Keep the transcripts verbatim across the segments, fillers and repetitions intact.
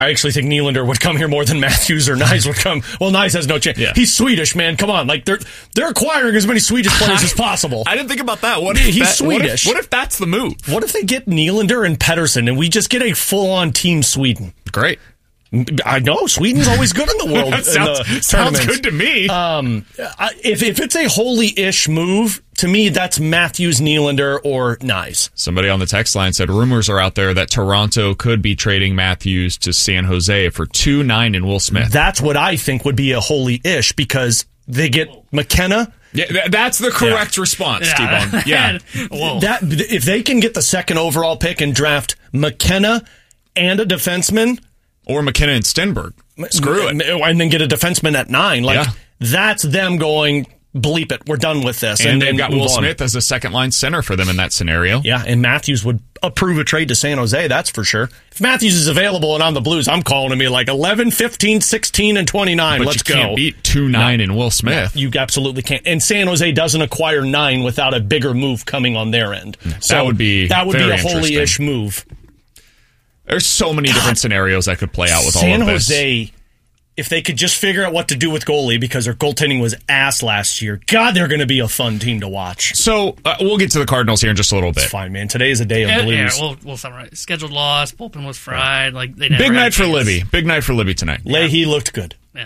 I actually think Nylander would come here more than Matthews or Nyes would come. Well, Nyes has no chance. Yeah. He's Swedish, man. Come on. Like, they're they're acquiring as many Swedish players as possible. I didn't think about that. What if He's that, Swedish. What if, what if that's the move? What if they get Nylander and Pettersson and we just get a full-on team Sweden? Great. I know. Sweden's always good in the world. That sounds, in the sounds good to me. Um, if, if it's a holy-ish move, to me, that's Matthews, Nylander, or Nyes. Somebody on the text line said rumors are out there that Toronto could be trading Matthews to San Jose for two nine and Will Smith. That's what I think would be a holy-ish because they get McKenna. Yeah, th- that's the correct yeah. response, yeah. T-Bone. Yeah. that, if they can get the second overall pick and draft McKenna and a defenseman... Or McKenna and Stenberg. Screw it. And then get a defenseman at nine. Like, yeah. that's them going, bleep it, we're done with this. And, and they've and got Will on. Smith as a second-line center for them in that scenario. Yeah, and Matthews would approve a trade to San Jose, that's for sure. If Matthews is available and on the Blues, I'm calling him me like eleven, fifteen, sixteen, and twenty-nine. But Let's you go. Can't beat two nine no, and Will Smith. No, you absolutely can't. And San Jose doesn't acquire nine without a bigger move coming on their end. So that would be That would very be a holy-ish move. There's so many God. different scenarios that could play out with San all of this. San Jose, if they could just figure out what to do with goalie because their goaltending was ass last year, God, they're going to be a fun team to watch. So uh, we'll get to the Cardinals here in just a little bit. It's fine, man. Today is a day of yeah, blues. Yeah, we'll, we'll summarize. Scheduled loss. Bullpen was fried. Like they never Big night for chance. Libby. Big night for Libby tonight. Yeah. Leahy looked good. Yeah.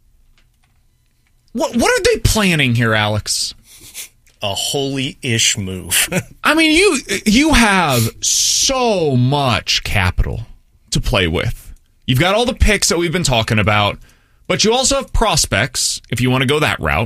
What What are they planning here, Alex? A holy-ish move. I mean, you you have so much capital to play with. You've got all the picks that we've been talking about, but you also have prospects, if you want to go that route.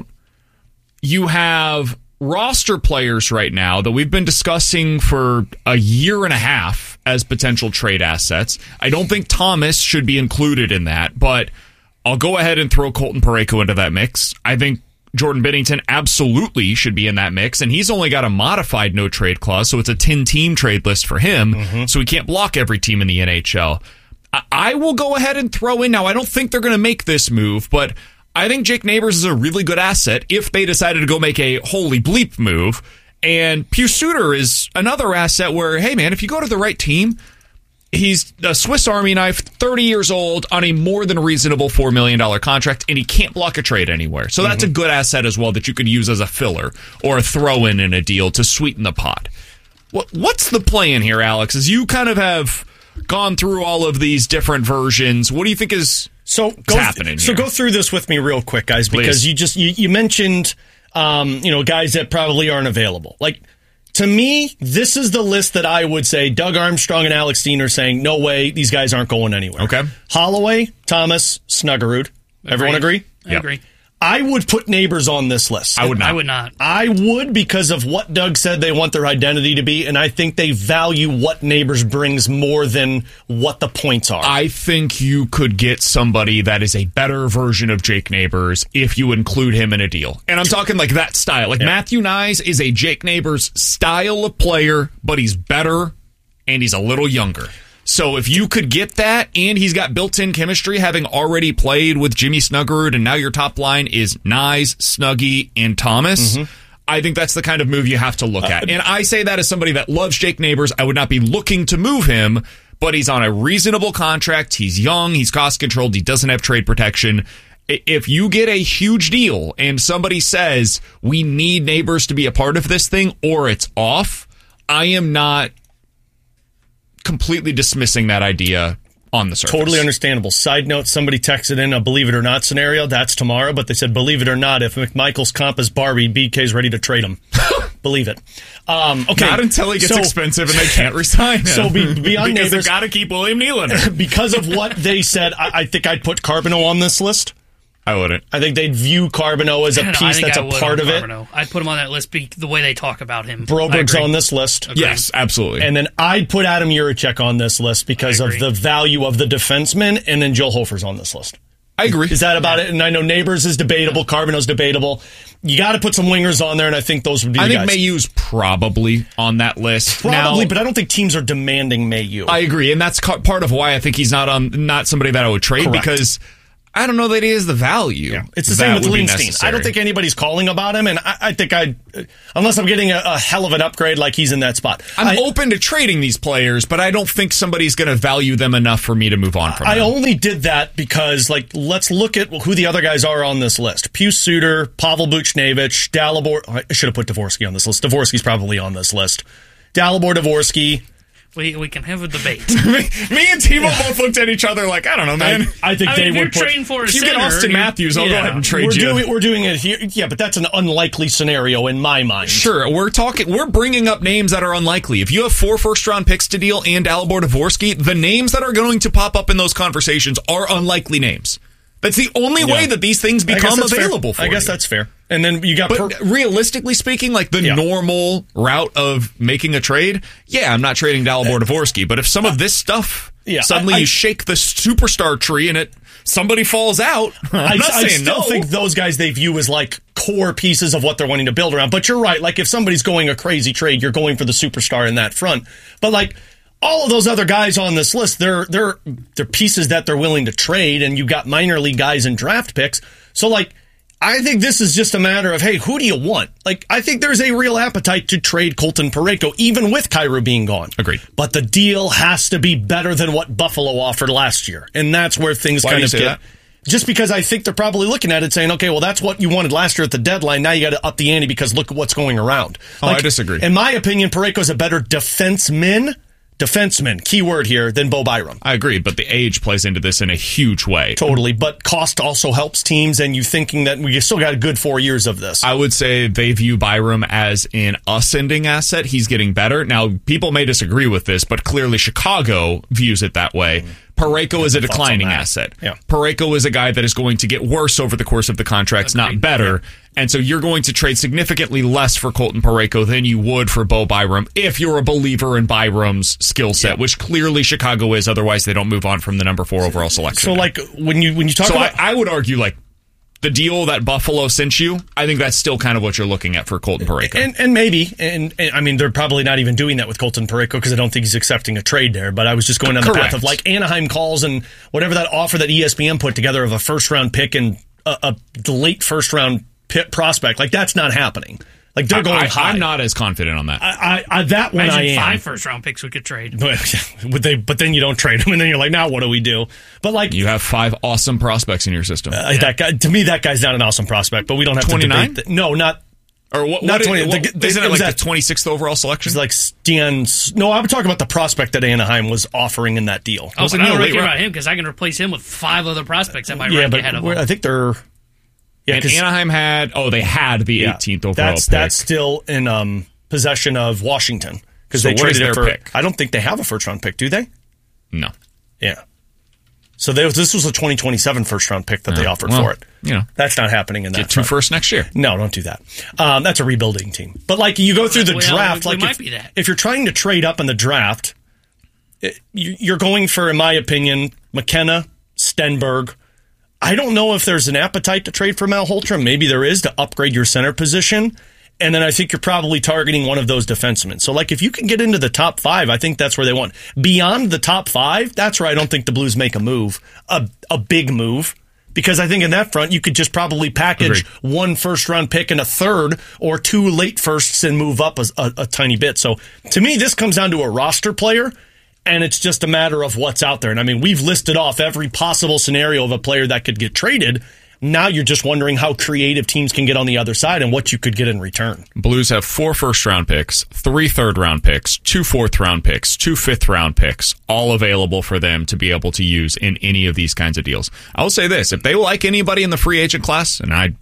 You have roster players right now that we've been discussing for a year and a half as potential trade assets. I don't think Thomas should be included in that, but I'll go ahead and throw Colton Parayko into that mix. I think Jordan Binnington absolutely should be in that mix, and he's only got a modified no-trade clause, so it's a ten-team trade list for him, mm-hmm. so he can't block every team in the N H L. I, I will go ahead and throw in, now I don't think they're going to make this move, but I think Jake Neighbors is a really good asset if they decided to go make a holy bleep move, and Pius Suter is another asset where, hey man, if you go to the right team, he's a Swiss Army knife, thirty years old, on a more than reasonable four million dollars contract, and he can't block a trade anywhere. So that's mm-hmm. a good asset as well that you could use as a filler or a throw-in in a deal to sweeten the pot. What, what's the plan here, Alex? As you kind of have gone through all of these different versions, what do you think is, so is go happening th- here? So go through this with me real quick, guys, because Please. you just you, you mentioned um, you know guys that probably aren't available. Like, to me, this is the list that I would say Doug Armstrong and Alex Steen are saying, no way, these guys aren't going anywhere. Okay. Holloway, Thomas, Snuggerud. Everyone agree? I Yep. agree. I would put Neighbors on this list. I would not. I would not. I would because of what Doug said they want their identity to be, and I think they value what Neighbors brings more than what the points are. I think you could get somebody that is a better version of Jake Neighbors if you include him in a deal. And I'm talking like that style. Like yeah. Matthew Nyes is a Jake Neighbors style of player, but he's better and he's a little younger. So if you could get that, and he's got built-in chemistry, having already played with Jimmy Snuggerud, and now your top line is Nyes, Snuggie, and Thomas, mm-hmm. I think that's the kind of move you have to look at. Uh, and I say that as somebody that loves Jake Neighbors. I would not be looking to move him, but he's on a reasonable contract. He's young. He's cost-controlled. He doesn't have trade protection. If you get a huge deal and somebody says, we need Neighbors to be a part of this thing, or it's off, I am not completely dismissing that idea on the surface. Totally understandable. Side note, somebody texted in a believe it or not scenario. That's tomorrow, but they said, believe it or not, if McMichael's comp is Barbie, B K's ready to trade him. Believe it. Um, okay. Not until he gets so, expensive and they can't resign him. So be, beyond because Neighbors, they've got to keep William Nylander. Because of what they said, I, I think I'd put Carbonneau on this list. I wouldn't. I think they'd view Carbonneau as a know, piece that's I a part of Carbonneau. it. I'd put him on that list be, the way they talk about him. Broberg's on this list. Agreed. Yes, absolutely. And then I'd put Adam Urachek on this list because of the value of the defenseman, and then Joel Hofer's on this list. I agree. Is that about yeah. it? And I know Neighbors is debatable. Carbonneau's debatable. You got to put some wingers on there, and I think those would be I the think guys. Mayhew's probably on that list. Probably, now, but I don't think teams are demanding Mayhew. I agree, and that's part of why I think he's not on, not somebody that I would trade. Correct. Because I don't know that he has the value. Yeah. It's the that same with would be Lindstein. necessary. I don't think anybody's calling about him, and I, I think I, unless I'm getting a, a hell of an upgrade, like he's in that spot. I'm I, open to trading these players, but I don't think somebody's going to value them enough for me to move on from I them. only did that because, like, let's look at who the other guys are on this list. Pius Suter, Pavel Buchnevich, Dalibor. I should have put Dvorsky on this list. Dvorsky's probably on this list. Dalibor, Dvorsky. We we can have a debate. me, me and Timo yeah. both looked at each other like, I don't know, man. I, I think I they mean, would put. Trading for a if you center, get Austin Matthews, I'll yeah. go ahead and trade we're you. Doing, we're doing it here. Yeah, but that's an unlikely scenario in my mind. Sure, we're talking. We're bringing up names that are unlikely. If you have four first-round picks to deal and Dalibor Dvorsky, the names that are going to pop up in those conversations are unlikely names. That's the only Yeah. way that these things become available fair. for I guess you. that's fair. And then you got. But per- realistically speaking, like the Yeah. normal route of making a trade, yeah, I'm not trading Dalibor Dvorsky. But if some of this stuff, Yeah, suddenly I- I- you shake the superstar tree and it somebody falls out, I'm I, not I saying still no. think those guys they view as like core pieces of what they're wanting to build around. But you're right. Like if somebody's going a crazy trade, you're going for the superstar in that front. But like all of those other guys on this list, they're they're they're pieces that they're willing to trade, and you've got minor league guys and draft picks. So like I think this is just a matter of, hey, who do you want? Like, I think there's a real appetite to trade Colton Parayko, even with Kyrou being gone. Agreed. But the deal has to be better than what Buffalo offered last year. And that's where things Why kind do you of say get... that? Just because I think they're probably looking at it saying, okay, well, that's what you wanted last year at the deadline. Now you got to up the ante because look at what's going around. Oh, I disagree. In my opinion, Parayko's a better defenseman, defenseman, key word here, than Bo Byram. I agree, but the age plays into this in a huge way. Totally. But cost also helps teams, and you thinking that we still got a good four years of this. I would say they view Byram as an ascending asset. He's getting better. Now, people may disagree with this, but clearly Chicago views it that way. Parayko is a declining asset. Yeah. Parayko is a guy that is going to get worse over the course of the contracts, Agreed. not better. And so you're going to trade significantly less for Colton Parayko than you would for Bo Byram if you're a believer in Byram's skill set, yeah. which clearly Chicago is. Otherwise, they don't move on from the number four overall selection. So, now. like, when you when you talk so about... I, I would argue, like, the deal that Buffalo sent you, I think that's still kind of what you're looking at for Colton Parayko. And, and maybe, and, and I mean, they're probably not even doing that with Colton Parayko because I don't think he's accepting a trade there. But I was just going down the Correct. path of like Anaheim calls and whatever that offer that E S P N put together of a first round pick and a, a late first round pit prospect. Like that's not happening. Like they're going I, high. I'm not as confident on that. I, I, I that one Imagine I am. five first round picks we could trade. But they, but then you don't trade them, and then you're like, now what do we do? But like You have five awesome prospects in your system. uh, that guy, to me, that guy's not an awesome prospect. But we don't have twenty-nine? to debate. That. No, not. Or what? Not what twenty. Is, what, The- the- isn't it it was like that- the twenty-sixth overall selection? It's like Stan. No, I'm talking about the prospect that Anaheim was offering in that deal. Oh, Wasn't but I he don't a really late care round? about him because I can replace him with five other prospects that might yeah, rank but ahead of we're- him. I think they're. Yeah, and 'cause- Anaheim had, oh, they had the yeah, eighteenth overall that's, pick. That's still in um, possession of Washington because So they what is traded their it for. pick? I don't think they have a first round pick, do they? No. Yeah. So they, this was a twenty twenty-seven first round pick that they Yeah, offered well, for it. you know, that's not happening in that. Get two front. first next year. No, don't do that. Um, that's a rebuilding team. But like you go through the Well, draft, we like might if, be that. if you're trying to trade up in the draft, it, you, you're going for, in my opinion, McKenna, Stenberg. I don't know if there's an appetite to trade for Malhotra. Maybe there is to upgrade your center position. And then I think you're probably targeting one of those defensemen. So, like, if you can get into the top five, I think that's where they want. Beyond the top five, that's where I don't think the Blues make a move, a, a big move. Because I think in that front, you could just probably package Agreed. one first-round pick and a third or two late firsts and move up a, a, a tiny bit. So, to me, this comes down to a roster player, and it's just a matter of what's out there. And, I mean, we've listed off every possible scenario of a player that could get traded. Now you're just wondering how creative teams can get on the other side and what you could get in return. Blues have four first-round picks, three third-round picks, two fourth-round picks, two fifth-round picks, all available for them to be able to use in any of these kinds of deals. I will say this, if they like anybody in the free agent class, and I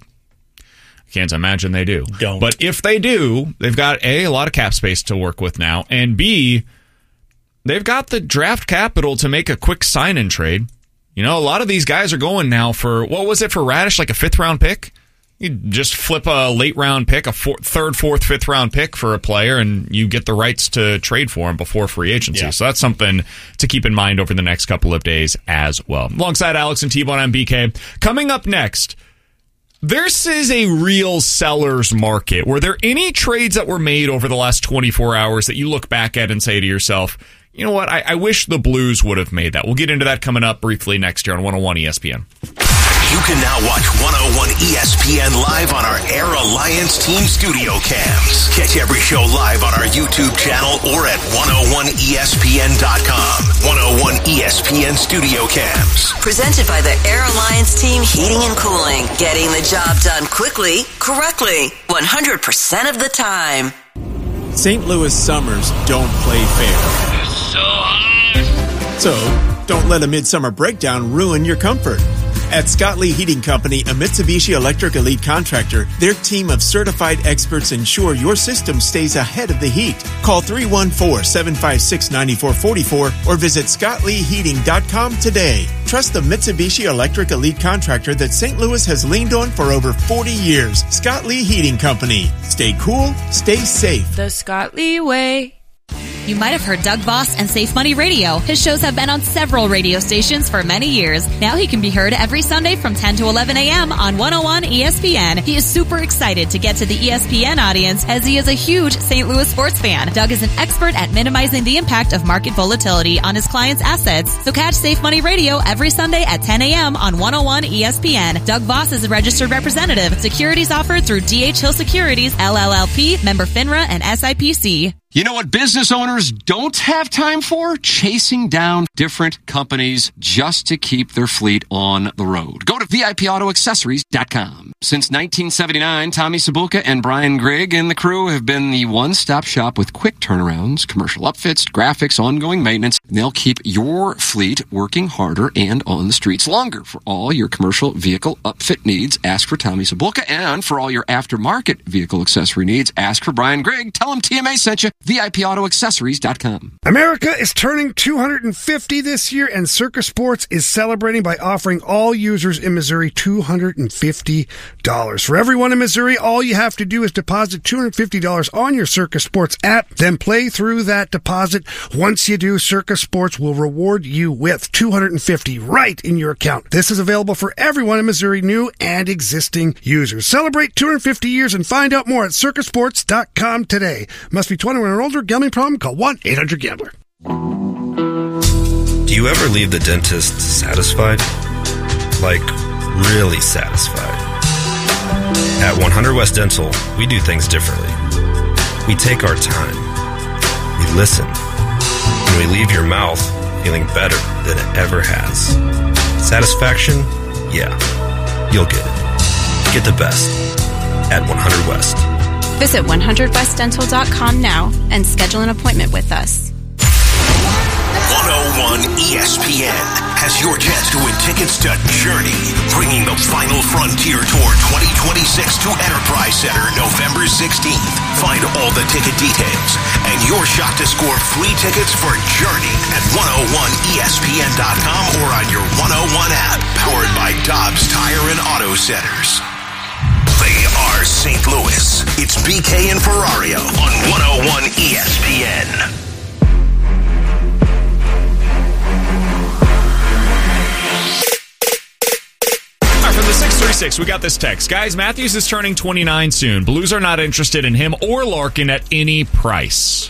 can't imagine they do, Don't. but if they do, they've got A, a lot of cap space to work with now, and B, they've got the draft capital to make a quick sign-in trade. You know, a lot of these guys are going now for, what was it for Radish, like a fifth-round pick? You just flip a late-round pick, a four, third, fourth, fifth-round pick for a player, and you get the rights to trade for him before free agency. Yeah. So that's something to keep in mind over the next couple of days as well. Alongside Alex and T-Bone, I'm B K. Coming up next, this is a real seller's market. Were there any trades that were made over the last twenty-four hours that you look back at and say to yourself, you know what, I, I wish the Blues would have made that? We'll get into that coming up briefly next year on one oh one E S P N. You can now watch one oh one E S P N live on our Air Alliance Team Studio Cams. Catch every show live on our YouTube channel or at one oh one E S P N dot com. one oh one E S P N Studio Cams. Presented by the Air Alliance Team Heating and Cooling. Getting the job done quickly, correctly, one hundred percent of the time. Saint Louis summers don't play fair. It's so hot. So, don't let a midsummer breakdown ruin your comfort. At Scott Lee Heating Company, a Mitsubishi Electric Elite contractor, their team of certified experts ensure your system stays ahead of the heat. Call three one four, seven five six, nine four four four or visit scott lee heating dot com today. Trust the Mitsubishi Electric Elite contractor that Saint Louis has leaned on for over forty years. Scott Lee Heating Company. Stay cool, stay safe. The Scott Lee way. You might have heard Doug Voss and Safe Money Radio. His shows have been on several radio stations for many years. Now he can be heard every Sunday from ten to eleven a.m. on one oh one E S P N. He is super excited to get to the E S P N audience as he is a huge Saint Louis sports fan. Doug is an expert at minimizing the impact of market volatility on his clients' assets. So catch Safe Money Radio every Sunday at ten a.m. on one oh one E S P N. Doug Voss is a registered representative. Securities offered through D H Hill Securities, L L L P, member FINRA, and S I P C. You know what business owners don't have time for? Chasing down different companies just to keep their fleet on the road. Go to V I P auto accessories dot com. Since nineteen seventy-nine, Tommy Sabulka and Brian Grigg and the crew have been the one-stop shop with quick turnarounds, commercial upfits, graphics, ongoing maintenance. They'll keep your fleet working harder and on the streets longer. For all your commercial vehicle upfit needs, ask for Tommy Sabulka. And for all your aftermarket vehicle accessory needs, ask for Brian Grigg. Tell him T M A sent you. V I P auto accessories dot com. America is turning two hundred fifty this year, and Circus Sports is celebrating by offering all users in Missouri two hundred fifty dollars. For everyone in Missouri, all you have to do is deposit two hundred fifty dollars on your Circus Sports app, then play through that deposit. Once you do, Circus Sports will reward you with two hundred fifty dollars right in your account. This is available for everyone in Missouri, new and existing users. Celebrate two hundred fifty years and find out more at circus sports dot com today. Must be twenty-one or older. Gambling problem? Call one eight hundred gambler. Do you ever leave the dentist satisfied? Like, really satisfied? At one hundred West Dental, we do things differently. We take our time. We listen. And we leave your mouth feeling better than it ever has. Satisfaction? Yeah. You'll get it. Get the best at one hundred West. Visit one hundred west dental dot com now and schedule an appointment with us. one oh one E S P N has your chance to win tickets to Journey, bringing the final frontier tour twenty twenty-six to Enterprise Center November sixteenth. Find all the ticket details and your shot to score free tickets for Journey at one oh one E S P N dot com or on your one oh one app, powered by Dobbs Tire and Auto Centers. They are Saint Louis. It's B K and Ferrario on one oh one E S P N. From the six three six, we got this text. Guys, Matthews is turning twenty-nine soon. Blues are not interested in him or Larkin at any price.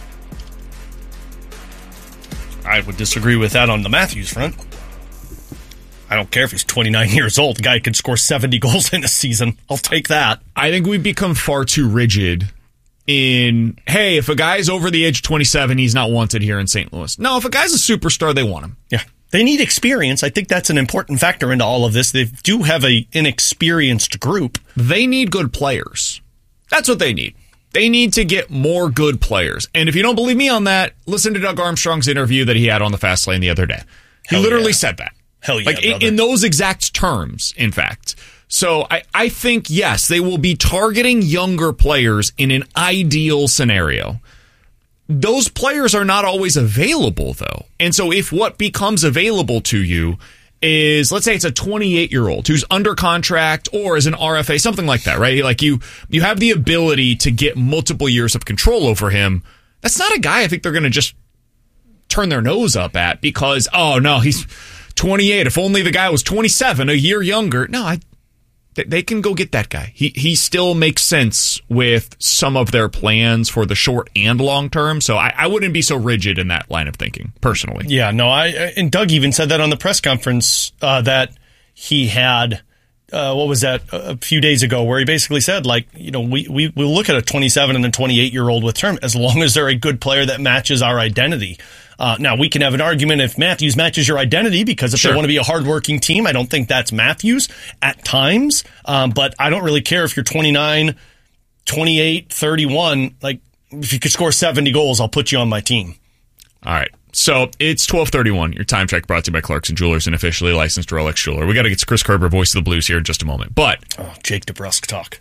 I would disagree with that on the Matthews front. I don't care if he's twenty-nine years old. The guy could score seventy goals in a season. I'll take that. I think we've become far too rigid in, hey, if a guy's over the age of twenty-seven, he's not wanted here in Saint Louis. No, if a guy's a superstar, they want him. Yeah. They need experience. I think that's an important factor into all of this. They do have a inexperienced group. They need good players. That's what they need. They need to get more good players. And if you don't believe me on that, listen to Doug Armstrong's interview that he had on the Fast Lane the other day. He Hell literally yeah. said that. Hell yeah, like in, in those exact terms, in fact. So I, I think, yes, they will be targeting younger players in an ideal scenario. Those players are not always available, though. And so if what becomes available to you is, let's say it's a twenty-eight-year-old who's under contract or is an R F A, something like that, right? Like you, you have the ability to get multiple years of control over him. That's not a guy I think they're going to just turn their nose up at because, oh, no, he's twenty-eight. If only the guy was twenty-seven, a year younger. No, I, they can go get that guy. He he still makes sense with some of their plans for the short and long term. So I, I wouldn't be so rigid in that line of thinking, personally. Yeah, no, I and Doug even said that on the press conference uh, that he had uh, what was that, a few days ago, where he basically said, like, you know, we, we, we'll look at a twenty-seven and a twenty-eight-year-old with term as long as they're a good player that matches our identity. Uh, now, we can have an argument if Matthews matches your identity, because if Sure. they want to be a hardworking team, I don't think that's Matthews at times. Um, but I don't really care if you're twenty-nine, twenty-eight, thirty-one. Like, if you could score seventy goals, I'll put you on my team. All right. So it's twelve thirty-one. Your time check brought to you by Clarkson Jewelers, an officially licensed Rolex jeweler. We got to get to Chris Kerber, voice of the Blues, here in just a moment. But oh, Jake DeBrusk talk.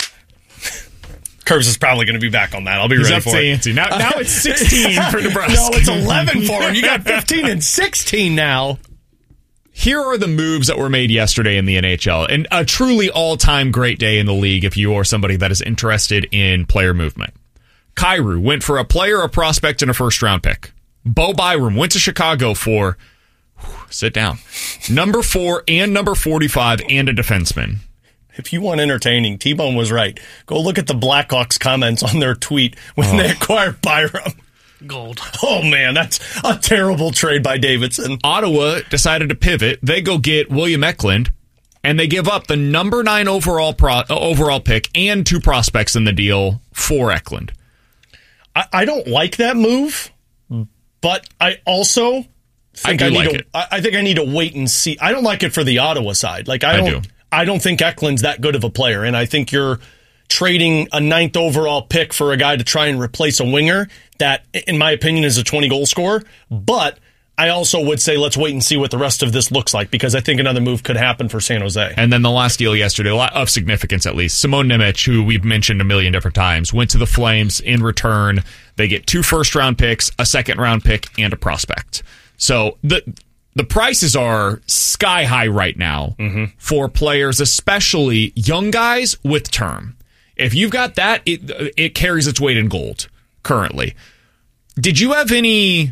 Curbs is probably going to be back on that. I'll be he's ready up for to it. ante. Now, now it's sixteen for DeBrusk. No, it's eleven for him. You got fifteen and sixteen now. Here are the moves that were made yesterday in the N H L, and a truly all-time great day in the league if you are somebody that is interested in player movement. Kyrou went for a player, a prospect, and a first-round pick. Bo Byram went to Chicago for, whew, sit down, number four and number forty-five and a defenseman. If you want entertaining, T-Bone was right. Go look at the Blackhawks comments on their tweet when Oh. they acquired Byram. Gold. Oh, man, that's a terrible trade by Davidson. Ottawa decided to pivot. They go get William Eklund, and they give up the number nine overall pro, uh, overall pick and two prospects in the deal for Eklund. I, I don't like that move, but I also think I I, do need like to, it. I, I think I need to wait and see. I don't like it for the Ottawa side. Like I I don't. do. I don't think Eklund's that good of a player, and I think you're trading a ninth overall pick for a guy to try and replace a winger that, in my opinion, is a twenty goal scorer. But I also would say let's wait and see what the rest of this looks like, because I think another move could happen for San Jose. And then the last deal yesterday, a lot of significance at least. Simone Nemec, who we've mentioned a million different times, went to the Flames. In return, they get two first-round picks, a second-round pick, and a prospect. So the the prices are sky high right now Mm-hmm. for players, especially young guys with term. If you've got that, it it carries its weight in gold currently. Did you have any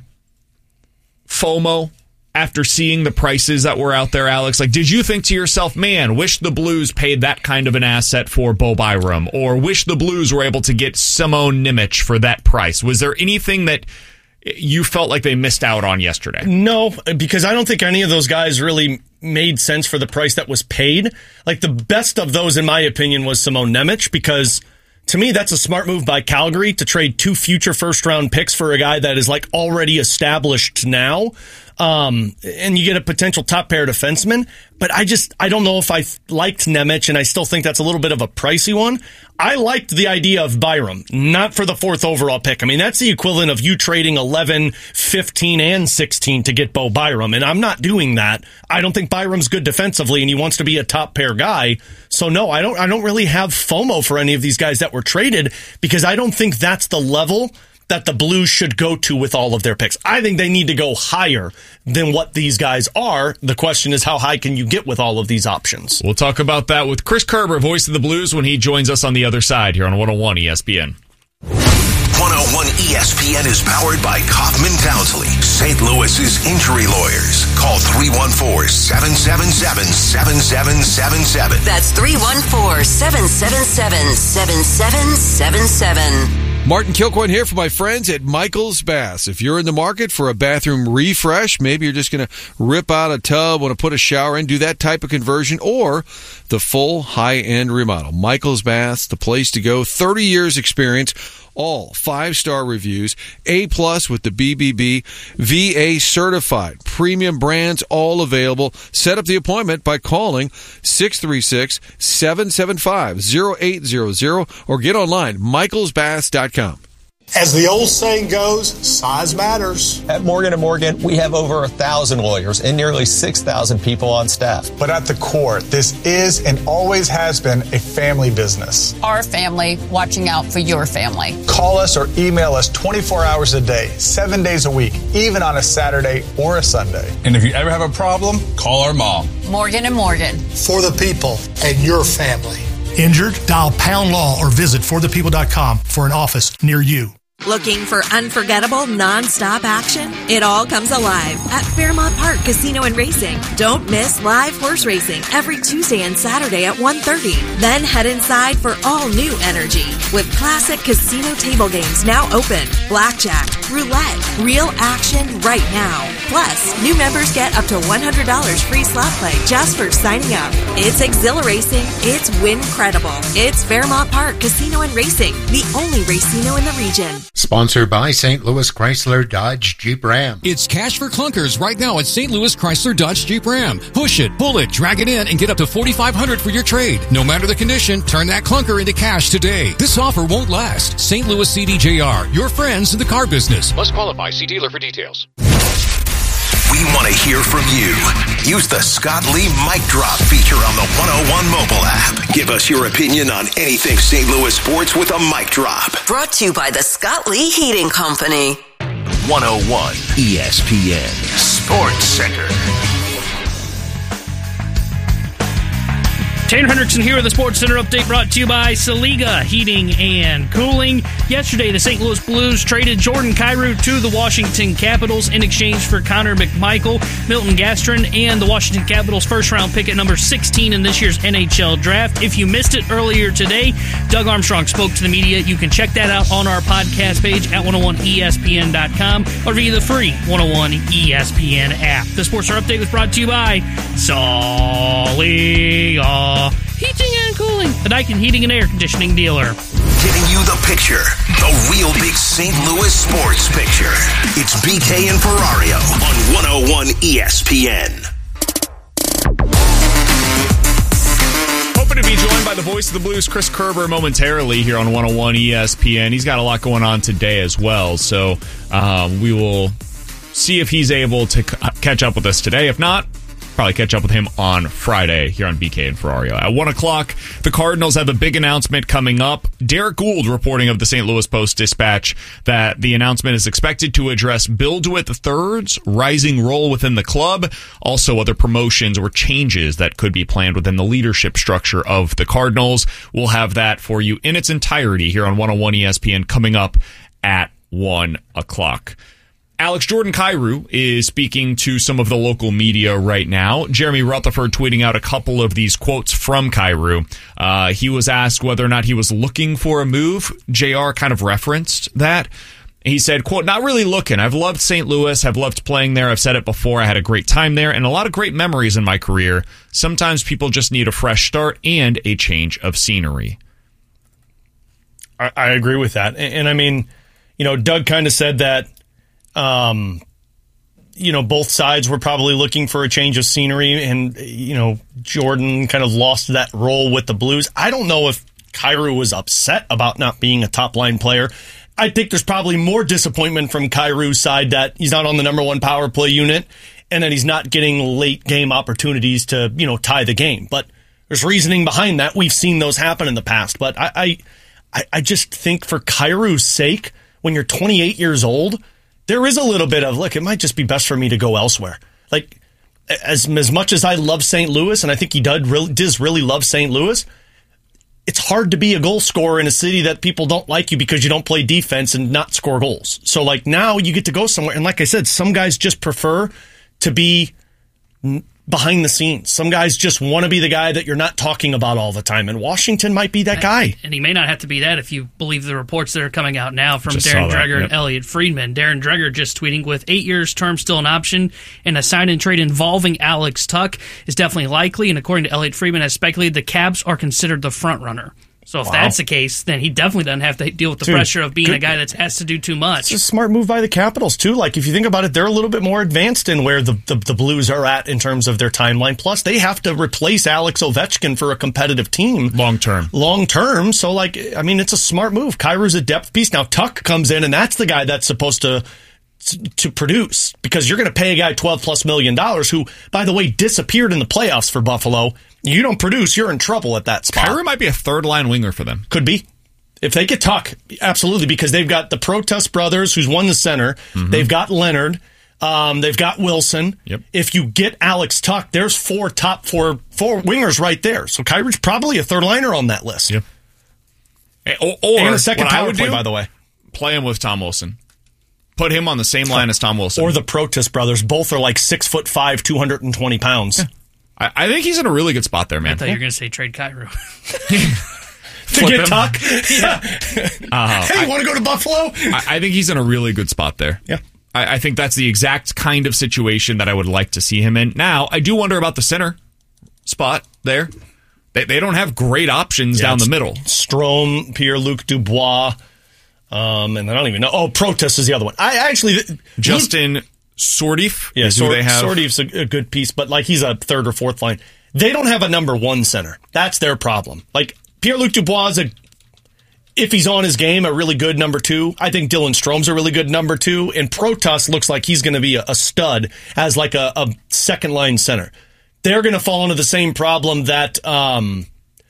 FOMO after seeing the prices that were out there, Alex? Like, did you think to yourself, man, wish the Blues paid that kind of an asset for Bo Byram, or wish the Blues were able to get Simone Nemec for that price? Was there anything that you felt like they missed out on yesterday? No, because I don't think any of those guys really made sense for the price that was paid. Like, the best of those, in my opinion, was Simone Nemec, because to me, that's a smart move by Calgary to trade two future first-round picks for a guy that is, like, already established now. Um, and you get a potential top-pair defenseman. But I just, I don't know if I liked Nemec, and I still think that's a little bit of a pricey one. I liked the idea of Byram, not for the fourth overall pick. I mean, that's the equivalent of you trading eleven, fifteen, and sixteen to get Bo Byram, and I'm not doing that. I don't think Byram's good defensively, and he wants to be a top-pair guy. So, no, I don't, I don't really have FOMO for any of these guys that were traded, because I don't think that's the level that the Blues should go to with all of their picks. I think they need to go higher than what these guys are. The question is, how high can you get with all of these options? We'll talk about that with Chris Kerber, voice of the Blues, when he joins us on the other side here on one oh one E S P N. one oh one E S P N is powered by Kaufman Townsley, Saint Louis's injury lawyers. Call three one four, seven seven seven, seven seven seven seven. That's three one four, seven seven seven, seven seven seven seven. Martin Kilcoyne here for my friends at Michael's Baths. If you're in the market for a bathroom refresh, maybe you're just going to rip out a tub, want to put a shower in, do that type of conversion, or the full high-end remodel. Michael's Baths, the place to go. thirty years experience, all five-star reviews, A-plus with the B B B, V A certified, premium brands, all available. Set up the appointment by calling six three six, seven seven five, zero eight zero zero or get online, michaels baths dot com. As the old saying goes, size matters. At Morgan and Morgan, we have over a thousand lawyers and nearly six thousand people on staff. But at the core, this is and always has been a family business. Our family watching out for your family. Call us or email us twenty-four hours a day, seven days a week, even on a Saturday or a Sunday. And if you ever have a problem, call our mom. Morgan and Morgan. For the people and your family. Injured? Dial Pound Law or visit for the people dot com for an office near you. Looking for unforgettable, non-stop action? It all comes alive at Fairmont Park Casino and Racing. Don't miss live horse racing every Tuesday and Saturday at one thirty. Then head inside for all new energy with classic casino table games now open. Blackjack, Roulette. Real action right now. Plus, new members get up to one hundred dollars free slot play just for signing up. It's exhilarating. It's win-credible. It's Fairmont Park Casino and Racing, the only racino in the region. Sponsored by Saint Louis Chrysler Dodge Jeep Ram. It's cash for clunkers right now at Saint Louis Chrysler Dodge Jeep Ram. Push it, pull it, drag it in, and get up to forty-five hundred dollars for your trade. No matter the condition, turn that clunker into cash today. This offer won't last. Saint Louis C D J R, your friends in the car business. Must qualify. See dealer for details. We want to hear from you. Use the Scott Lee Mic Drop feature on the one oh one mobile app. Give us your opinion on anything Saint Louis sports with a mic drop. Brought to you by the Scott Lee Heating Company. one oh one E S P N Sports Center. Tanner Hendrickson here with the Sports Center update brought to you by Saliga Heating and Cooling. Yesterday, the Saint Louis Blues traded Jordan Kyrou to the Washington Capitals in exchange for Connor McMichael, Milton Gastrin, and the Washington Capitals first-round pick at number sixteen in this year's N H L draft. If you missed it earlier today, Doug Armstrong spoke to the media. You can check that out on our podcast page at one oh one E S P N dot com or via the free one oh one E S P N app. The Sports Center update was brought to you by Saliga Heating and Cooling, the Daikin Heating and Air Conditioning dealer. Giving you the picture, the real big Saint Louis sports picture. It's B K and Ferrario on one oh one E S P N. Hoping to be joined by the voice of the Blues, Chris Kerber, momentarily here on one oh one E S P N. He's got a lot going on today as well, so um, we will see if he's able to c- catch up with us today. If not, probably catch up with him on Friday here on B K and Ferrario. At one o'clock, the Cardinals have a big announcement coming up. Derek Gould reporting of the Saint Louis Post-Dispatch that the announcement is expected to address Bill DeWitt the third's rising role within the club, also other promotions or changes that could be planned within the leadership structure of the Cardinals. We'll have that for you in its entirety here on one oh one E S P N coming up at one o'clock. Alex Jordan Kyrou is speaking to some of the local media right now. Jeremy Rutherford tweeting out a couple of these quotes from Kyrou. Uh, he was asked whether or not he was looking for a move. J R kind of referenced that. He said, quote, "Not really looking. I've loved Saint Louis. I've loved playing there. I've said it before. I had a great time there and a lot of great memories in my career. Sometimes people just need a fresh start and a change of scenery." I, I agree with that. And, and I mean, you know, Doug kind of said that Um, you know, both sides were probably looking for a change of scenery, and, you know, Jordan kind of lost that role with the Blues. I don't know if Kyrou was upset about not being a top-line player. I think there's probably more disappointment from Kyrou's side that he's not on the number one power play unit and that he's not getting late-game opportunities to, you know, tie the game. But there's reasoning behind that. We've seen those happen in the past. But I, I, I just think for Kyrou's sake, when you're twenty-eight years old, there is a little bit of, look, it might just be best for me to go elsewhere. Like, as as much as I love Saint Louis, and I think he does really, does really love Saint Louis, it's hard to be a goal scorer in a city that people don't like you because you don't play defense and not score goals. So, like, now you get to go somewhere. And like I said, some guys just prefer to be behind the scenes. Some guys just want to be the guy that you're not talking about all the time, and Washington might be that guy. And he may not have to be that if you believe the reports that are coming out now from Just Darren saw that, Dreger yep. and Elliot Friedman. Darren Dreger just tweeting, with eight years term still an option and a sign and trade involving Alex Tuch is definitely likely, and according to Elliot Friedman, as speculated, the Caps are considered the front runner. So if Wow. that's the case, then he definitely doesn't have to deal with the Dude, pressure of being good- a guy that has to do too much. It's a smart move by the Capitals, too. Like, if you think about it, they're a little bit more advanced in where the, the, the Blues are at in terms of their timeline. Plus, they have to replace Alex Ovechkin for a competitive team. Long term. Long term. So, like, I mean, it's a smart move. Kyrou's a depth piece. Now, Tuch comes in, and that's the guy that's supposed to to produce, because you're going to pay a guy twelve plus million dollars who, by the way, disappeared in the playoffs for Buffalo. You don't produce, you're in trouble at that spot. Kyrou might be a third line winger for them. Could be. If they get Tuch, absolutely, because they've got the Protest brothers, who's won the center. Mm-hmm. They've got Leonard. Um, they've got Wilson. Yep. If you get Alex Tuch, there's four top four four wingers right there. So Kyrou's probably a third liner on that list. Yep. Or, or and a second what I power would play, do, by the way. Play him with Tom Wilson. Put him on the same line as Tom Wilson. Or the Protest brothers. Both are like six foot five, two hundred twenty pounds. Yeah. I, I think he's in a really good spot there, man. I thought you were going to say trade Kyrou. to get Tuck. Yeah. Uh, hey, want to go to Buffalo? I, I think he's in a really good spot there. Yeah. I, I think that's the exact kind of situation that I would like to see him in. Now, I do wonder about the center spot there. They, they don't have great options Yeah, down the it's middle. Strome, Pierre-Luc Dubois, um, and I don't even know. Oh, Protas is the other one. I actually... Justin Sordeef Yeah, is who Sor- they have. Sordeef's a, a good piece, but like he's a third or fourth line. They don't have a number one center. That's their problem. Like Pierre-Luc Dubois is a, if he's on his game, a really good number two. I think Dylan Strome's a really good number two, and Protas looks like he's going to be a, a stud as like a, a second line center. They're going to fall into the same problem that um,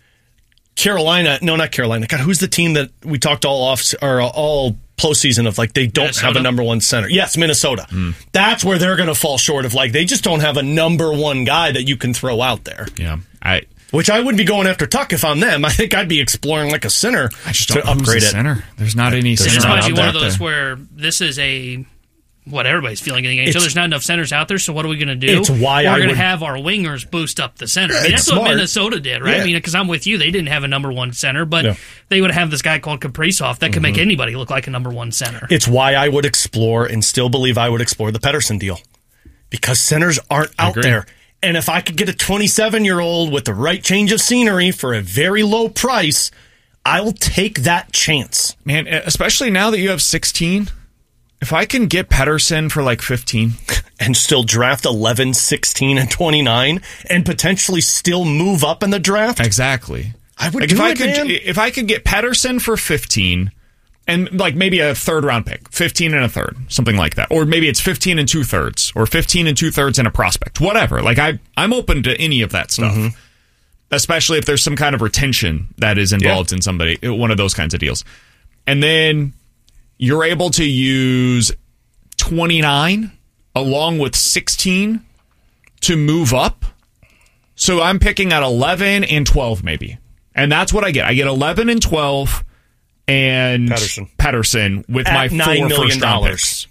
Carolina. No, not Carolina. God, who's the team that we talked all off or all postseason of like they don't Minnesota? have a number one center? Yes, Minnesota. Mm. That's where they're going to fall short of like they just don't have a number one guy that you can throw out there. Yeah, I. Which I wouldn't be going after Tuck if I'm them. I think I'd be exploring like a center I just to don't know who's upgrade the it. center. There's not any And center this might be out one of there. those where this is a what everybody's feeling in the N H L. It's- There's not enough centers out there, so what are we going to do? It's why We're I going to would- have our wingers boost up the center. I mean, It's that's what smart. Minnesota did, right? Yeah. I mean, because I'm with you. They didn't have a number one center, but Yeah. they would have this guy called Kaprizov that could make Mhm. anybody look like a number one center. It's why I would explore and still believe I would explore the Pedersen deal because centers aren't out agree. there. And if I could get a twenty-seven-year-old with the right change of scenery for a very low price, I will take that chance. Man, especially now that you have sixteen, if I can get Pedersen for like fifteen and still draft eleven, sixteen, and twenty-nine and potentially still move up in the draft. Exactly. I would like do if I it, could man. if I could get Pedersen for fifteen and like maybe a third round pick, fifteen and a third, something like that. Or maybe it's fifteen and two thirds or fifteen and two thirds and a prospect. Whatever. Like I I'm open to any of that stuff. Mm-hmm. Especially if there's some kind of retention that is involved Yeah. in somebody, one of those kinds of deals. And then you're able to use twenty-nine along with sixteen to move up. So I'm picking at eleven and twelve maybe. And that's what I get. I get eleven and twelve and Pedersen. Pedersen with At my nine four million first round dollars. picks.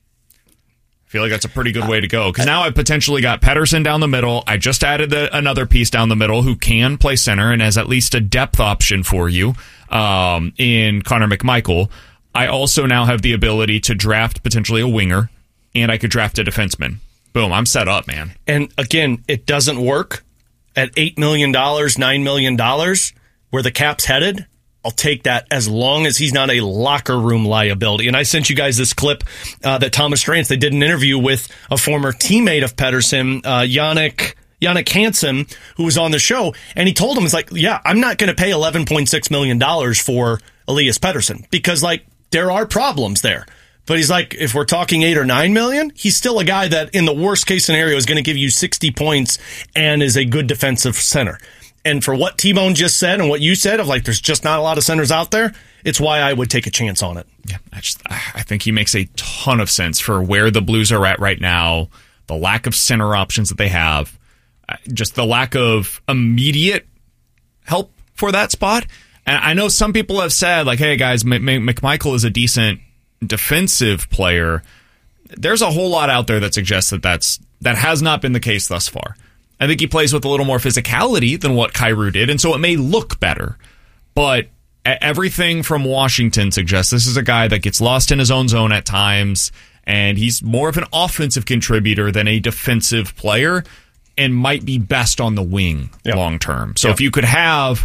I feel like that's a pretty good way to go because now I potentially got Pedersen down the middle. I just added the, another piece down the middle who can play center and has at least a depth option for you um, in Connor McMichael. I also now have the ability to draft potentially a winger, and I could draft a defenseman. Boom, I'm set up, man. And again, it doesn't work at eight million dollars, nine million dollars, where the cap's headed. I'll take that as long as he's not a locker room liability. And I sent you guys this clip uh, that Thomas Drance, they did an interview with a former teammate of Pedersen, uh, Yannick, Yannick Hansen, who was on the show. And he told him, it's like, yeah, I'm not going to pay eleven point six million dollars for Elias Pettersson because, like, there are problems there. But he's like, if we're talking eight or nine million, he's still a guy that in the worst case scenario is going to give you sixty points and is a good defensive center. And for what T-Bone just said and what you said of like, there's just not a lot of centers out there. It's why I would take a chance on it. Yeah, I just I think he makes a ton of sense for where the Blues are at right now, the lack of center options that they have, just the lack of immediate help for that spot. And I know some people have said like, hey guys, M- M- McMichael is a decent defensive player. There's a whole lot out there that suggests that that's that has not been the case thus far. I think he plays with a little more physicality than what Kyrou did, and so it may look better. But everything from Washington suggests this is a guy that gets lost in his own zone at times, and he's more of an offensive contributor than a defensive player, and might be best on the wing Yep. long term. So Yep. if you could have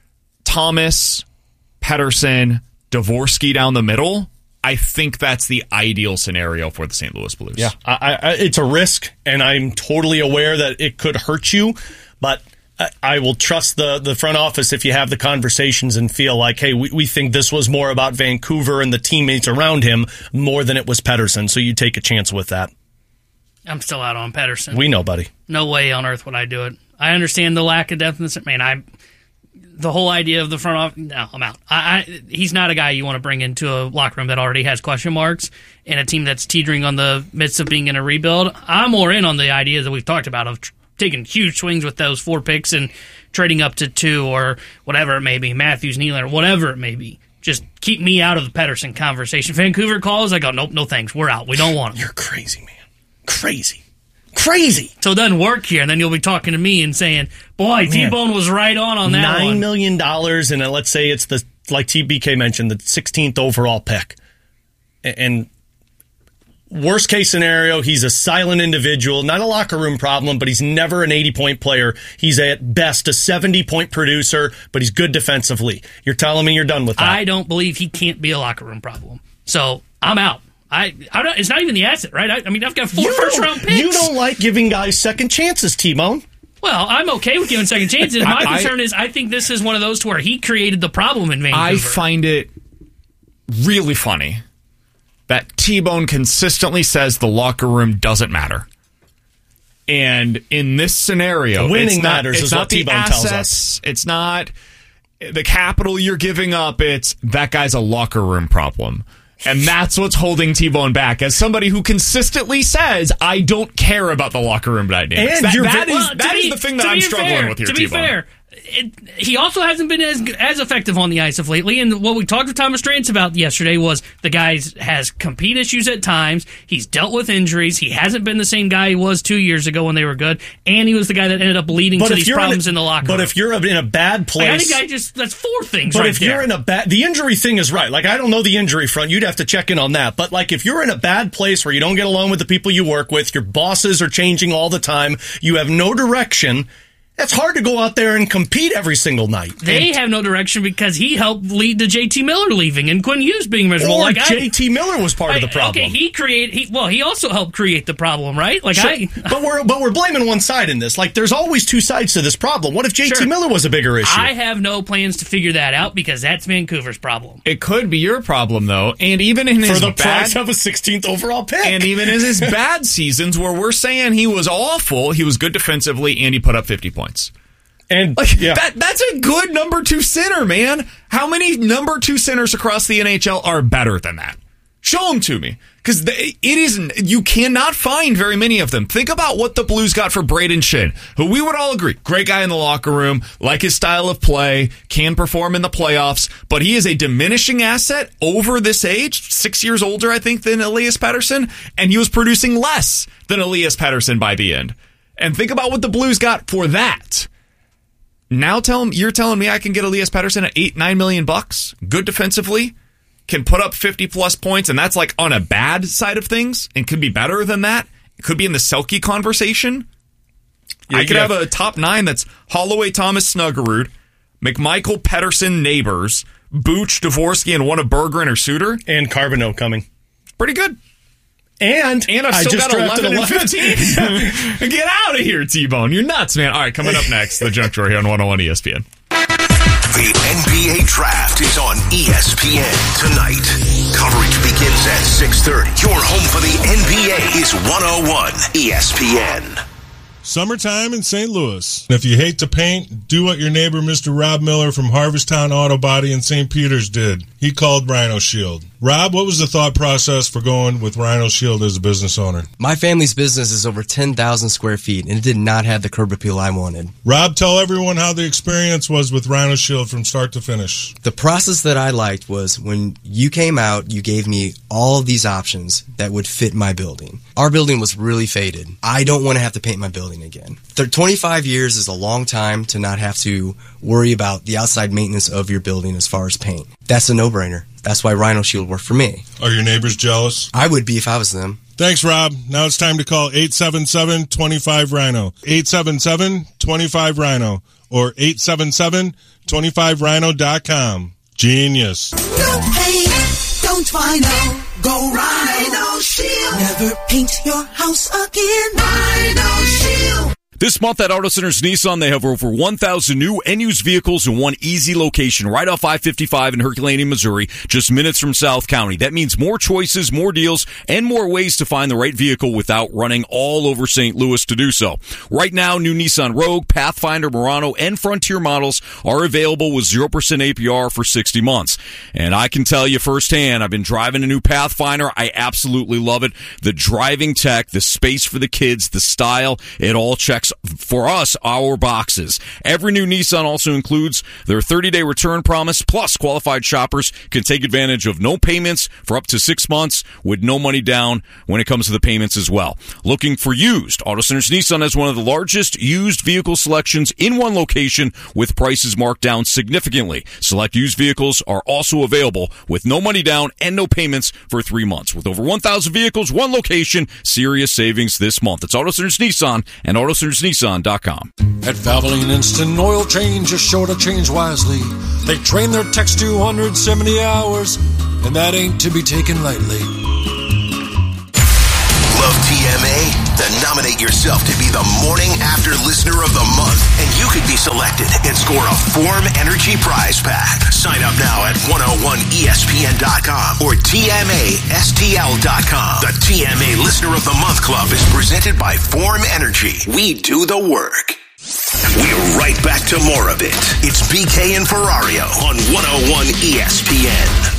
Thomas, Pedersen, Dvorsky down the middle, I think that's the ideal scenario for the Saint Louis Blues. Yeah, I, I, it's a risk, and I'm totally aware that it could hurt you, but I, I will trust the, the front office if you have the conversations and feel like, hey, we, we think this was more about Vancouver and the teammates around him more than it was Pedersen, so you take a chance with that. I'm still out on Pedersen. We know, buddy. No way on earth would I do it. I understand the lack of depth in this. Man, I the whole idea of the front office. No, I'm out. I, I he's not a guy you want to bring into a locker room that already has question marks and a team that's teetering on the midst of being in a rebuild. I'm more in on the idea that we've talked about of tr- taking huge swings with those four picks and trading up to two or whatever it may be, Matthews, Nylander, whatever it may be. Just keep me out of the Pedersen conversation. Vancouver calls, I go, nope, no thanks. We're out. We don't want him. You're crazy, man. Crazy. Crazy. So it doesn't work here. And then you'll be talking to me and saying, boy, T-Bone was right on on that Nine one. million dollars, and let's say it's the, like T B K mentioned, the sixteenth overall pick. And worst case scenario, he's a silent individual, not a locker room problem, but he's never an eighty-point player. He's at best a seventy-point producer, but he's good defensively. You're telling me you're done with that? I don't believe he can't be a locker room problem. So I'm out. I, I don't, it's not even the asset, right? I, I mean, I've got four first-round picks. You don't like giving guys second chances, T-Bone. Well, I'm okay with giving second chances. My I, concern I, is I think this is one of those to where he created the problem in Vancouver. I find it really funny that T-Bone consistently says the locker room doesn't matter. And in this scenario, winning it's not, matters it's is not what the T-Bone assets, tells us. It's not the capital you're giving up. It's that guy's a locker room problem. And that's what's holding T-Bone back as somebody who consistently says, I don't care about the locker room dynamics. And that you're, that, is, well, that is be, the thing that I'm be struggling fair, with here, To be T-Bone. fair, it, he also hasn't been as as effective on the ice of lately. And what we talked to Thomas Drance about yesterday was the guy has compete issues at times. He's dealt with injuries. He hasn't been the same guy he was two years ago when they were good. And he was the guy that ended up leading but to these problems in, in the locker but room. But if you're in a bad place... Like, I think I just... That's four things But right if there. you're in a bad... The injury thing is right. Like, I don't know the injury front. You'd have to check in on that. But, like, if you're in a bad place where you don't get along with the people you work with, your bosses are changing all the time, you have no direction... It's hard to go out there and compete every single night. They and, have no direction because he helped lead to J T Miller leaving and Quinn Hughes being miserable. Or like J T I, Miller was part I, of the problem. Okay, he created. He, well, he also helped create the problem, right? Like sure. I, but we're but we're blaming one side in this. Like, there's always two sides to this problem. What if J T sure. Miller was a bigger issue? I have no plans to figure that out because that's Vancouver's problem. It could be your problem though, and even in for his the bad, price of a sixteenth overall pick, and even in his bad seasons where we're saying he was awful, he was good defensively and he put up fifty points. And like, yeah. that that's a good number two center, man. How many number two centers across the N H L are better than that? Show them to me. Because it isn't, you cannot find very many of them. Think about what the Blues got for Braden Shin, who we would all agree, great guy in the locker room, like his style of play, can perform in the playoffs, but he is a diminishing asset over this age, six years older, I think, than Elias Pettersson, and he was producing less than Elias Pettersson by the end. And think about what the Blues got for that. Now tell him you're telling me I can get Elias Pettersson at eight, nine million bucks, good defensively, can put up fifty plus points, and that's like on a bad side of things, and could be better than that. It could be in the Selke conversation. Yeah, I could yeah. have a top nine that's Holloway, Thomas, Snuggerud, McMichael, Pettersson, Neighbors, Booch, Dvorsky, and one of Bergeron or Suter, and Carbonneau coming. Pretty good. And, and I've still got eleven and fifteen. Get out of here, T-Bone. You're nuts, man. All right, coming up next, the Junk Drawer here on one oh one E S P N. The N B A Draft is on E S P N tonight. Coverage begins at six thirty. Your home for the N B A is one oh one E S P N. Summertime in Saint Louis. If you hate to paint, do what your neighbor Mister Rob Miller from Harvesttown Auto Body in Saint Peters did. He called Rhino Shield. Rob, what was the thought process for going with Rhino Shield as a business owner? My family's business is over ten thousand square feet, and it did not have the curb appeal I wanted. Rob, tell everyone how the experience was with Rhino Shield from start to finish. The process that I liked was when you came out, you gave me all of these options that would fit my building. Our building was really faded. I don't want to have to paint my building again. twenty-five years is a long time to not have to worry about the outside maintenance of your building as far as paint. That's a no-brainer. That's why Rhino Shield worked for me. Are your neighbors jealous? I would be if I was them. Thanks, Rob. Now it's time to call eight seven seven, two five, Rhino. eight seven seven, two five, Rhino. Or eight seven seven, two five rhino dot com. Genius. No paint, don't Rhino. Go Rhino Shield. Never paint your house again. Rhino Shield. This month at Auto Centers Nissan, they have over one thousand new and used vehicles in one easy location right off I fifty-five in Herculaneum, Missouri, just minutes from South County. That means more choices, more deals, and more ways to find the right vehicle without running all over Saint Louis to do so. Right now, new Nissan Rogue, Pathfinder, Murano, and Frontier models are available with zero percent A P R for sixty months. And I can tell you firsthand, I've been driving a new Pathfinder. I absolutely love it. The driving tech, the space for the kids, the style, it all checks us, for us, our boxes. Every new Nissan also includes their thirty-day return promise, plus qualified shoppers can take advantage of no payments for up to six months with no money down when it comes to the payments as well. Looking for used? Auto Centers Nissan has one of the largest used vehicle selections in one location with prices marked down significantly. Select used vehicles are also available with no money down and no payments for three months. With over one thousand vehicles, one location, serious savings this month. It's Auto Centers Nissan and auto centers nissan dot com. At Valvoline Instant Oil Change is sure to change wisely. They train their techs two hundred seventy hours, and that ain't to be taken lightly. Love T M A? Then nominate yourself to be the Morning After Listener of the Month, and you could be selected and score a Form Energy prize pack. Sign up now at one oh one E S P N dot com or T M A S T L dot com. The T M A Listener of the Month Club is presented by Form Energy. We do the work. We're right back to more of it. It's B K and Ferrario on one oh one E S P N.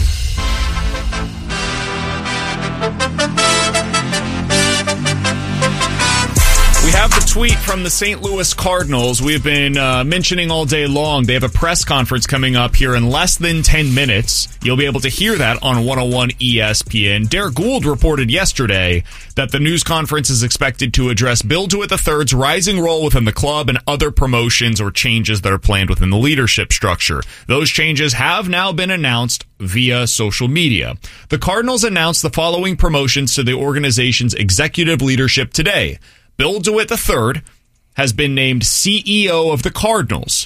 We have the tweet from the Saint Louis Cardinals we have been uh, mentioning all day long. They have a press conference coming up here in less than ten minutes. You'll be able to hear that on one oh one E S P N. Derek Gould reported yesterday that the news conference is expected to address Bill DeWitt the third's rising role within the club and other promotions or changes that are planned within the leadership structure. Those changes have now been announced via social media. The Cardinals announced the following promotions to the organization's executive leadership today. Bill DeWitt the third has been named C E O of the Cardinals.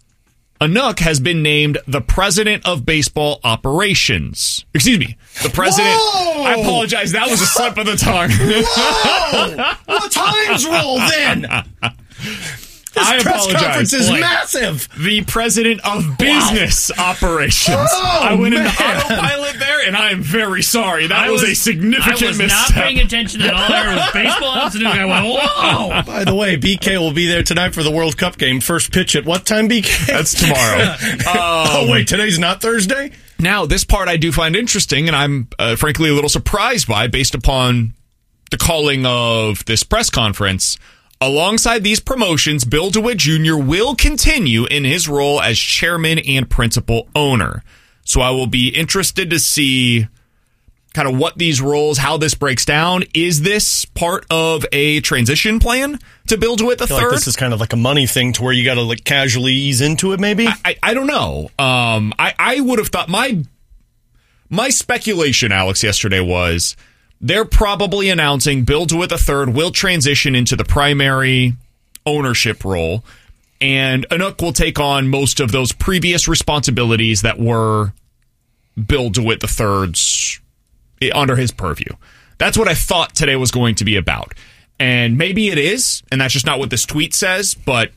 Anook has been named the President of Baseball Operations. Excuse me, the President. Whoa! I apologize. That was a slip of the tongue. Whoa! What time's roll then? This I press apologize. conference is Blake. massive. The President of Business wow. Operations. Oh, I went man. into autopilot there, and I am very sorry. That I was, was a significant I was misstep. not paying attention at all. There was baseball afternoon. I went, whoa. By the way, B K will be there tonight for the World Cup game. First pitch at what time, B K? That's tomorrow. um, oh, wait, today's not Thursday? Now, this part I do find interesting, and I'm uh, frankly a little surprised by based upon the calling of this press conference. Alongside these promotions, Bill DeWitt Junior will continue in his role as chairman and principal owner. So I will be interested to see kind of what these roles, how this breaks down. Is this part of a transition plan to Bill DeWitt the I feel third? like this is kind of like a money thing to where you got to like casually ease into it, maybe? I, I, I don't know. Um, I, I would have thought my my speculation, Alex, yesterday was they're probably announcing Bill DeWitt the third will transition into the primary ownership role, and Anook will take on most of those previous responsibilities that were Bill DeWitt the third's under his purview. That's what I thought today was going to be about. And maybe it is, and that's just not what this tweet says, but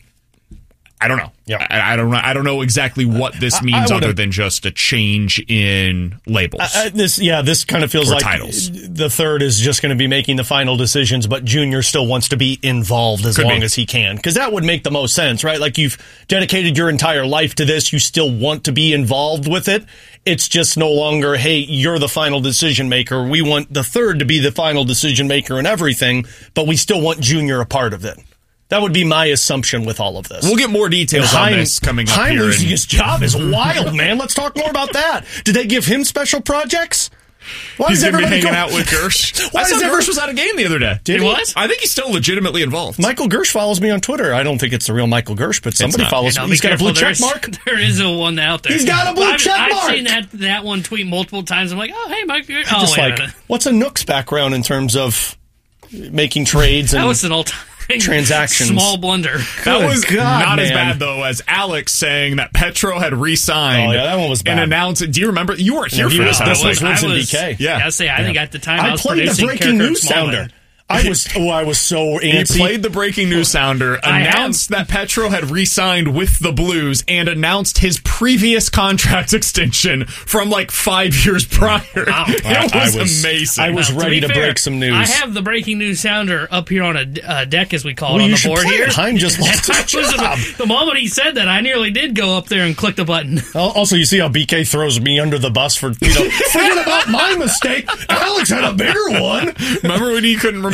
I don't know. Yeah, I, I don't know. I don't know exactly what this means I, I other than just a change in labels. I, I, this, yeah, this kind of feels or like titles. The third is just going to be making the final decisions, but Junior still wants to be involved as Could long be. as he can, because that would make the most sense, right? Like you've dedicated your entire life to this, you still want to be involved with it. It's just no longer, hey, you're the final decision maker. We want the third to be the final decision maker and everything, but we still want Junior a part of it. That would be my assumption with all of this. We'll get more details Heim, on this coming up Heim here. losing in- his job is wild, man. Let's talk more about that. Did they give him special projects? Why He's is going to be everybody hanging go- out with Gersh. Why I is saw every- Gersh was at a game the other day. Did he he? was? I think he's still legitimately involved. Michael Gersh follows me on Twitter. I don't think it's the real Michael Gersh, but somebody not. follows Hey, me. no, He's be got a blue careful. check There's- mark. There is a one out there. He's got a blue I've, check I've mark. seen that that one tweet multiple times. I'm like, oh, hey, Mike. Oh, Just wait a like, minute. what's Anook's background in terms of making trades and That was an all-time transactions? small blunder. That Good was God, not as man. bad, though, as Alex saying that Petro had re-signed. Oh, yeah, that one was bad. And announced it. Do you remember? You weren't here Yeah, for he this. was- this Alex. was Woods I and was, B K. Yeah. I say, I think at the time I, I was played the producing breaking Kirk news Smallwood. sounder. I was oh, I was so He antsy. played the breaking news sounder, I announced that Petro had re-signed with the Blues, and announced his previous contract extension from like five years prior. Wow. It I was, was- amazing. I was Now, ready be to fair, break some news. I have the breaking news sounder up here on a uh, deck, as we call it, Well, on you the should board play here. it. Heim just lost his I was- job. The moment he said that, I nearly did go up there and click the button. Also, you see how B K throws me under the bus for, you know, forget about my mistake. Alex had a bigger one. Remember when he couldn't remember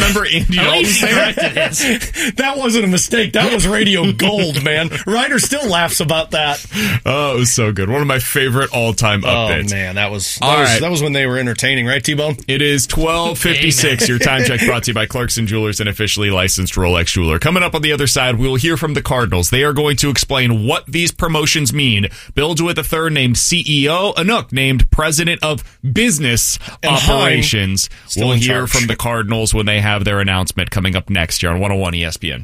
remember Andy At Dalton least he saying corrected his. That wasn't a mistake. That was radio gold, man. Ryder still laughs about that. Oh, it was so good. One of my favorite all-time updates. Oh, man. That was that, All was, right. that was when they were entertaining, right, T-Bone? It is twelve fifty-six. Your time check brought to you by Clarkson Jewelers, an officially licensed Rolex jeweler. Coming up on the other side, we'll hear from the Cardinals. They are going to explain what these promotions mean. Bill DeWitt the third named C E O. Anook named President of Business And Operations. Hein still We'll in hear charge. from the Cardinals when they have their announcement coming up next year on one oh one E S P N.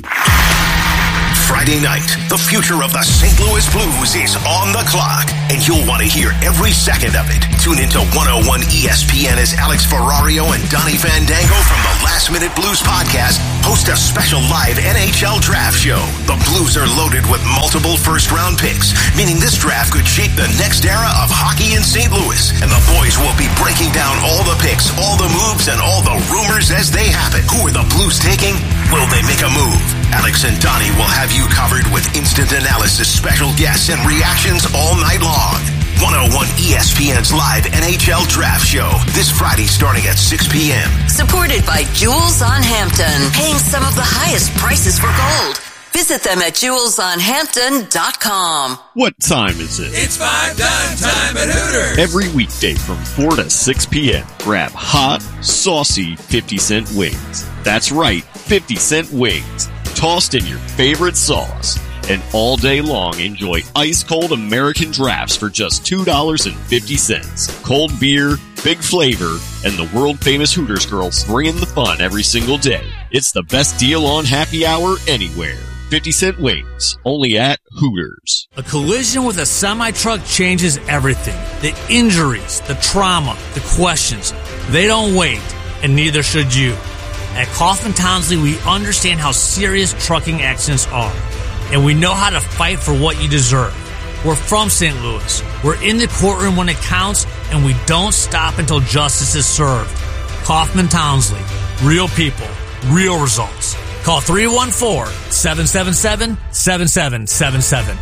Friday night, the future of the Saint Louis Blues is on the clock, and you'll want to hear every second of it. Tune into one oh one E S P N as Alex Ferrario and Donnie Fandango from the Last Minute Blues podcast host a special live N H L draft show. The Blues are loaded with multiple first-round picks, meaning this draft could shape the next era of hockey in Saint Louis. And the boys will be breaking down all the picks, all the moves, and all the rumors as they happen. Who are the Blues taking? Will they make a move? Alex and Donnie will have you covered with instant analysis, special guests, and reactions all night long. one oh one E S P N's live N H L draft show this Friday starting at six p.m. Supported by Jewels on Hampton, paying some of the highest prices for gold. Visit them at jewels on hampton dot com. What time is it? It's five dime time at Hooters. Every weekday from four to six p.m. Grab hot, saucy fifty cent wings. That's right, fifty cent wings. Tossed in your favorite sauce. And all day long, enjoy ice-cold American drafts for just two dollars and fifty cents. Cold beer, big flavor, and the world-famous Hooters girls bringing the fun every single day. It's the best deal on happy hour anywhere. fifty cent wings, only at Hooters. A collision with a semi-truck changes everything. The injuries, the trauma, the questions. They don't wait, and neither should you. At Kaufman Townsley, we understand how serious trucking accidents are, and we know how to fight for what you deserve. We're from Saint Louis. We're in the courtroom when it counts, and we don't stop until justice is served. Kaufman Townsley. Real people. Real results. Call three one four, seven seven seven, seven seven seven seven.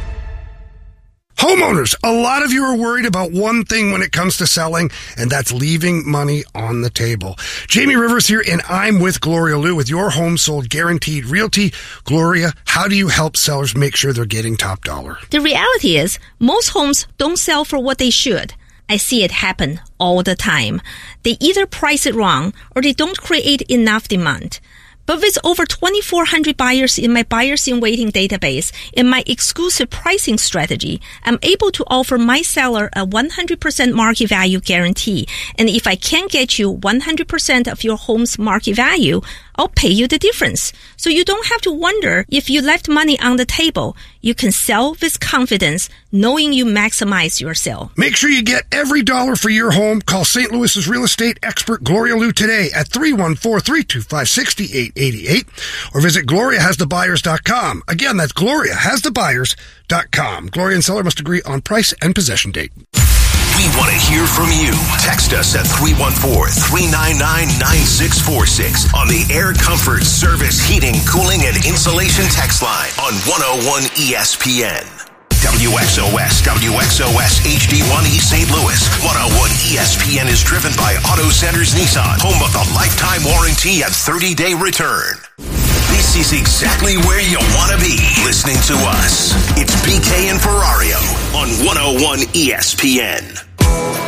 Homeowners, a lot of you are worried about one thing when it comes to selling, and that's leaving money on the table. Jamie Rivers here, and I'm with Gloria Liu with Your Home Sold Guaranteed Realty. Gloria, how do you help sellers make sure they're getting top dollar? The reality is, most homes don't sell for what they should. I see it happen all the time. They either price it wrong, or they don't create enough demand. But with over twenty-four hundred buyers in my Buyers in Waiting database and my exclusive pricing strategy, I'm able to offer my seller a one hundred percent market value guarantee. And if I can't get you one hundred percent of your home's market value, I'll pay you the difference. So you don't have to wonder if you left money on the table. You can sell with confidence, knowing you maximize your sale. Make sure you get every dollar for your home. Call Saint Louis's real estate expert Gloria Liu today at three one four, three two five, six eight eight eight or visit gloria has the buyers dot com. Again, that's gloria has the buyers dot com. Gloria and seller must agree on price and possession date. We want to hear from you. Text us at three one four, three nine nine, nine six four six on the Air Comfort Service Heating, Cooling, and Insulation text line on one oh one E S P N. W X O S, W X O S H D one E Saint Louis. one oh one E S P N is driven by Auto Centers Nissan, home of the lifetime warranty and thirty-day return. This is exactly where you want to be, listening to us. It's B K and Ferrario on one oh one E S P N.